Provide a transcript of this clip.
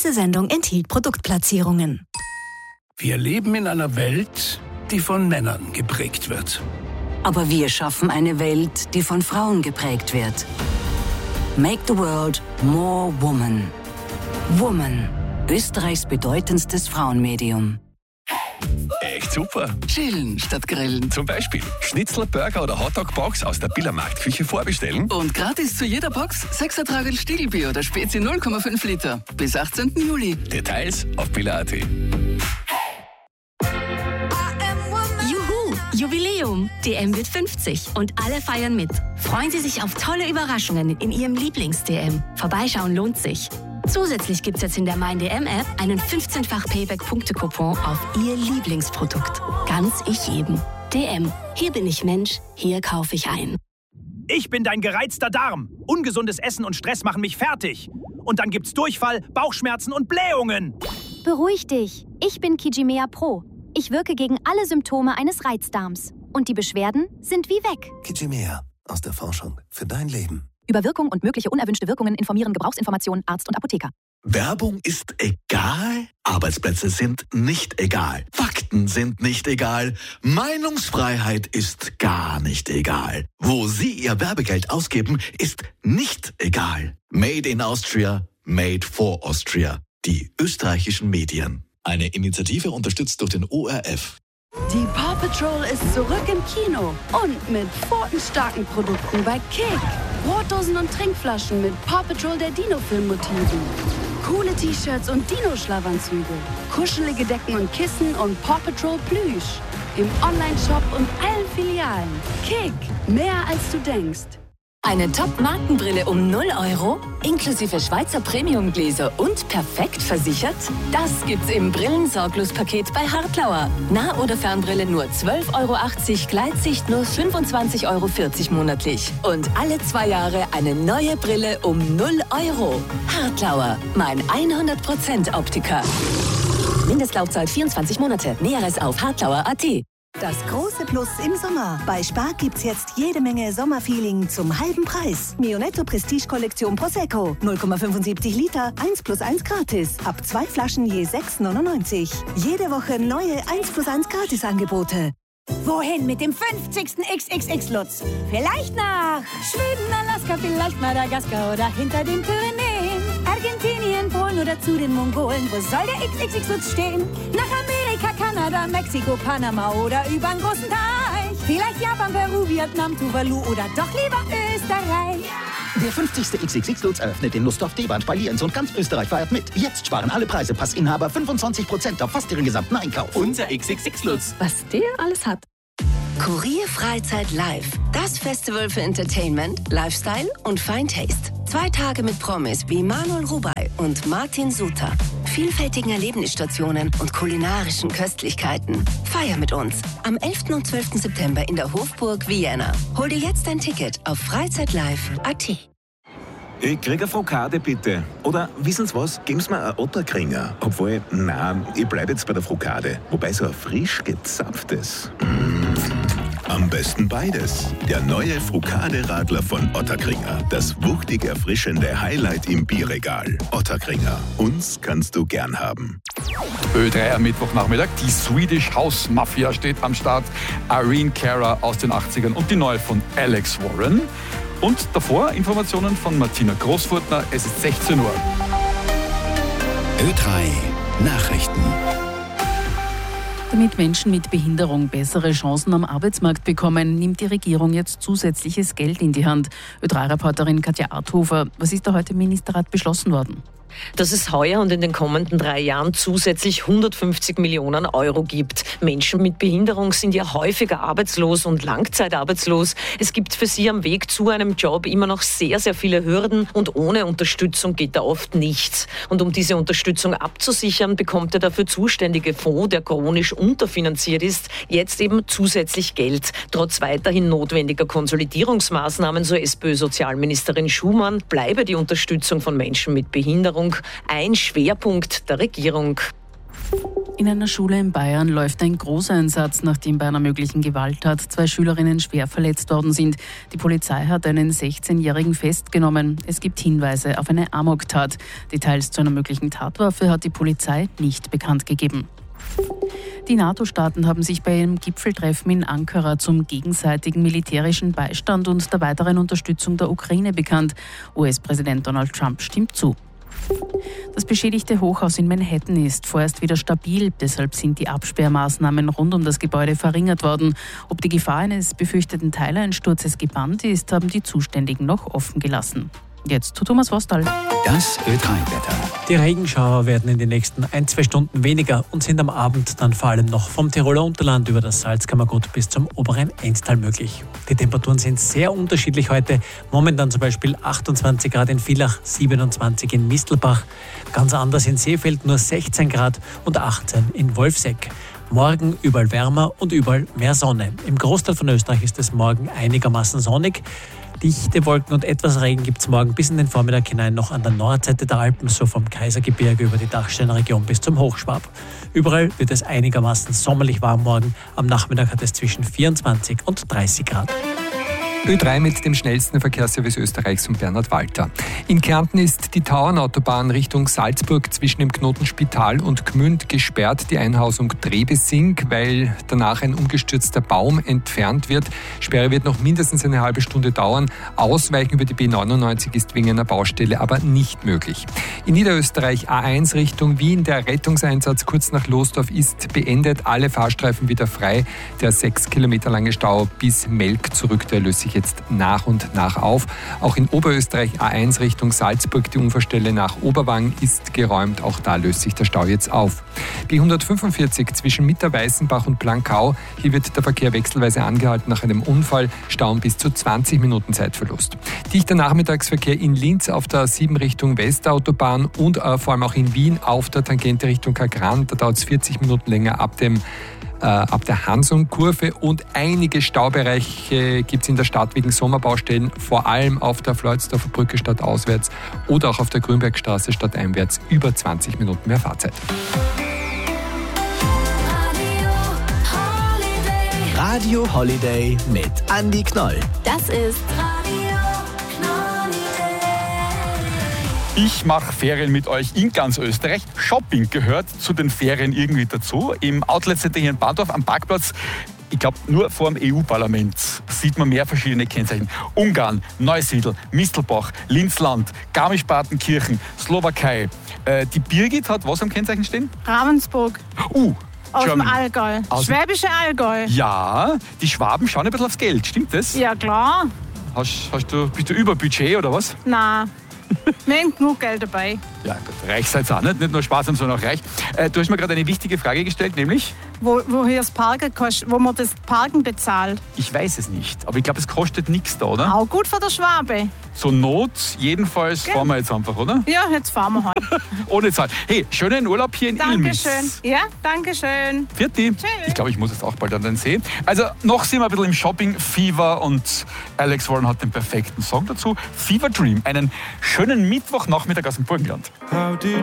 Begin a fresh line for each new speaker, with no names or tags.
Diese Sendung enthielt Produktplatzierungen.
Wir leben in einer Welt, die von Männern geprägt wird.
Aber wir schaffen eine Welt, die von Frauen geprägt wird. Make the world more woman. Woman, Österreichs bedeutendstes Frauenmedium.
Echt super.
Chillen statt grillen.
Zum Beispiel Schnitzel, Burger oder Hotdog-Box aus der Billermarktküche vorbestellen.
Und gratis zu jeder Box 6er Tragel Stiegelbier oder Spezi 0,5 Liter. Bis 18. Juli.
Details auf biller.at.
Juhu, Jubiläum. DM wird 50 und alle feiern mit. Freuen Sie sich auf tolle Überraschungen in Ihrem Lieblings-DM. Vorbeischauen lohnt sich. Zusätzlich gibt's jetzt in der Mein DM-App einen 15-fach Payback-Punkte-Coupon auf Ihr Lieblingsprodukt. Ganz ich jedem. DM. Hier bin ich Mensch, hier kaufe ich ein.
Ich bin dein gereizter Darm. Ungesundes Essen und Stress machen mich fertig. Und dann gibt's Durchfall, Bauchschmerzen und Blähungen.
Beruhig dich. Ich bin Kijimea Pro. Ich wirke gegen alle Symptome eines Reizdarms. Und die Beschwerden sind wie weg.
Kijimea. Aus der Forschung für dein Leben.
Über Wirkung und mögliche unerwünschte Wirkungen informieren Gebrauchsinformationen Arzt und Apotheker.
Werbung ist egal, Arbeitsplätze sind nicht egal, Fakten sind nicht egal, Meinungsfreiheit ist gar nicht egal. Wo Sie Ihr Werbegeld ausgeben, ist nicht egal. Made in Austria, made for Austria. Die österreichischen Medien. Eine Initiative unterstützt durch den ORF.
Die Paw Patrol ist zurück im Kino und mit pfotenstarken Produkten bei Kick. Brotdosen und Trinkflaschen mit Paw Patrol der Dino-Film-Motiven. Coole T-Shirts und Dino-Schlafanzüge. Kuschelige Decken und Kissen und Paw Patrol Plüsch. Im Online-Shop und allen Filialen. Kick, mehr als du denkst.
Eine Top-Markenbrille um 0 €, inklusive Schweizer Premium-Gläser und perfekt versichert? Das gibt's im Brillensorglos-Paket bei Hartlauer. Nah- oder Fernbrille nur 12,80 €, Gleitsicht nur 25,40 € monatlich. Und alle 2 Jahre eine neue Brille um 0 €. Hartlauer, mein 100% Optiker. Mindestlaufzeit 24 Monate. Näheres auf hartlauer.at.
Das große Plus im Sommer. Bei Spar gibt's jetzt jede Menge Sommerfeeling zum halben Preis. Mionetto Prestige Kollektion Prosecco. 0,75 Liter, 1+1 gratis. Ab 2 Flaschen je 6,99. Jede Woche neue 1+1 Gratisangebote.
Wohin mit dem 50. XXX-Lutz? Vielleicht nach Schweden, Alaska, vielleicht Madagaskar oder hinter den Pyrenäen. Argentinien, Polen oder zu den Mongolen. Wo soll der XXX-Lutz stehen? Nach Amerika, Kanada, Mexiko, Panama oder übern großen Teich. Vielleicht Japan, Peru, Vietnam, Tuvalu oder doch lieber Österreich.
Der 50. XXX-Lutz eröffnet in Lustdorf, Deband, bei Lienz und ganz Österreich feiert mit. Jetzt sparen alle Preise, Passinhaber 25% auf fast ihren gesamten Einkauf.
Unser XXX-Lutz.
Was der alles hat.
Kurier Freizeit Live. Das Festival für Entertainment, Lifestyle und Fine Taste. 2 Tage mit Promis wie Manuel Rubey und Martin Suter. Vielfältigen Erlebnisstationen und kulinarischen Köstlichkeiten. Feier mit uns am 11. und 12. September in der Hofburg Vienna. Hol dir jetzt ein Ticket auf freizeitlive.at.
Ich krieg eine Frokade, bitte. Oder, wissen Sie was, geben Sie mir einen Otterkringer. Obwohl, nein, ich bleibe jetzt bei der Frokade. Wobei so ein frisch gezapftes. Am besten beides. Der neue Frokade-Radler von Otterkringer. Das wuchtig erfrischende Highlight im Bierregal. Otterkringer. Uns kannst du gern haben.
Ö3 am Mittwochnachmittag. Die Swedish House Mafia steht am Start. Irene Cara aus den 80ern und die neue von Alex Warren. Und davor Informationen von Martina Großfurtner. Es ist 16 Uhr.
Ö3 Nachrichten.
Damit Menschen mit Behinderung bessere Chancen am Arbeitsmarkt bekommen, nimmt die Regierung jetzt zusätzliches Geld in die Hand. Ö3-Reporterin Katja Arthofer, was ist da heute im Ministerrat beschlossen worden?
Dass es heuer und in den kommenden 3 Jahren zusätzlich 150 Millionen Euro gibt. Menschen mit Behinderung sind ja häufiger arbeitslos und langzeitarbeitslos. Es gibt für sie am Weg zu einem Job immer noch sehr, sehr viele Hürden und ohne Unterstützung geht da oft nichts. Und um diese Unterstützung abzusichern, bekommt der dafür zuständige Fonds, der chronisch unterfinanziert ist, jetzt eben zusätzlich Geld. Trotz weiterhin notwendiger Konsolidierungsmaßnahmen, so SPÖ-Sozialministerin Schumann, bleibe die Unterstützung von Menschen mit Behinderung ein Schwerpunkt der Regierung.
In einer Schule in Bayern läuft ein Großeinsatz, nachdem bei einer möglichen Gewalttat 2 Schülerinnen schwer verletzt worden sind. Die Polizei hat einen 16-Jährigen festgenommen. Es gibt Hinweise auf eine Amoktat. Details zu einer möglichen Tatwaffe hat die Polizei nicht bekannt gegeben. Die NATO-Staaten haben sich bei einem Gipfeltreffen in Ankara zum gegenseitigen militärischen Beistand und der weiteren Unterstützung der Ukraine bekannt. US-Präsident Donald Trump stimmt zu. Das beschädigte Hochhaus in Manhattan ist vorerst wieder stabil. Deshalb sind die Absperrmaßnahmen rund um das Gebäude verringert worden. Ob die Gefahr eines befürchteten Teilereinsturzes gebannt ist, haben die Zuständigen noch offen gelassen. Jetzt zu Thomas Vostal.
Das Ö3-Wetter.
Die Regenschauer werden in den nächsten 1-2 Stunden weniger und sind am Abend dann vor allem noch vom Tiroler Unterland über das Salzkammergut bis zum oberen Enztal möglich. Die Temperaturen sind sehr unterschiedlich heute. Momentan zum Beispiel 28 Grad in Villach, 27 in Mistelbach. Ganz anders in Seefeld nur 16 Grad und 18 in Wolfsegg. Morgen überall wärmer und überall mehr Sonne. Im Großteil von Österreich ist es morgen einigermaßen sonnig. Dichte Wolken und etwas Regen gibt es morgen bis in den Vormittag hinein noch an der Nordseite der Alpen, so vom Kaisergebirge über die Dachsteiner Region bis zum Hochschwab. Überall wird es einigermaßen sommerlich warm morgen. Am Nachmittag hat es zwischen 24 und 30 Grad.
Ö3 mit dem schnellsten Verkehrsservice Österreichs und Bernhard Walter. In Kärnten ist die Tauernautobahn Richtung Salzburg zwischen dem Knoten Spital und Gmünd gesperrt. Die Einhausung Trebesink, weil danach ein umgestürzter Baum entfernt wird. Sperre wird noch mindestens eine halbe Stunde dauern. Ausweichen über die B99 ist wegen einer Baustelle aber nicht möglich. In Niederösterreich A1 Richtung Wien. Der Rettungseinsatz kurz nach Losdorf ist beendet. Alle Fahrstreifen wieder frei. Der 6 Kilometer lange Stau bis Melk zurück, der löst sich jetzt nach und nach auf. Auch in Oberösterreich A1 Richtung Salzburg, die Unfallstelle nach Oberwang ist geräumt. Auch da löst sich der Stau jetzt auf. B145 zwischen Mitterweißenbach und Blankau. Hier wird der Verkehr wechselweise angehalten nach einem Unfall. Stauen bis zu 20 Minuten Zeitverlust. Dichter Nachmittagsverkehr in Linz auf der 7 Richtung Westautobahn und vor allem auch in Wien auf der Tangente Richtung Kagran. Da dauert es 40 Minuten länger ab der Hansum-Kurve und einige Staubereiche gibt es in der Stadt wegen Sommerbaustellen, vor allem auf der Floridsdorfer Brücke stadtauswärts oder auch auf der Grünbergstraße stadteinwärts über 20 Minuten mehr Fahrzeit.
Radio Holiday mit Andi Knoll.
Das ist
Ich mache Ferien mit euch in ganz Österreich. Shopping gehört zu den Ferien irgendwie dazu. Im Outlet Center hier in Bahndorf am Parkplatz, ich glaube nur vor dem EU-Parlament, sieht man mehr verschiedene Kennzeichen. Ungarn, Neusiedl, Mistelbach, Linzland, Garmisch-Partenkirchen, Slowakei. Die Birgit hat was am Kennzeichen stehen?
Ravensburg. Aus dem Allgäu. Schwäbische Allgäu.
Ja, die Schwaben schauen ein bisschen aufs Geld, stimmt das?
Ja, klar.
Bist du über Budget oder was?
Nein. Wir haben genug Geld dabei.
Ja, gut, reich seid ihr auch nicht nur sparsam, sondern auch reich. Du hast mir gerade eine wichtige Frage gestellt, nämlich?
Wo hier das Parken kostet, wo man das Parken bezahlt.
Ich weiß es nicht, aber ich glaube, es kostet nichts da, oder?
Auch gut für der Schwabe.
Zur Not, jedenfalls fahren wir jetzt einfach, oder?
Ja, jetzt fahren wir halt.
Ohne Zeit. Hey, schönen Urlaub hier in Ilmis.
Dankeschön. Ja, dankeschön.
Vierte. Ich glaube, ich muss jetzt auch bald an den See. Also, noch sind wir ein bisschen im Shopping-Fever und Alex Warren hat den perfekten Song dazu. Fever Dream, einen schönen Mittwochnachmittag aus dem Burgenland.
How did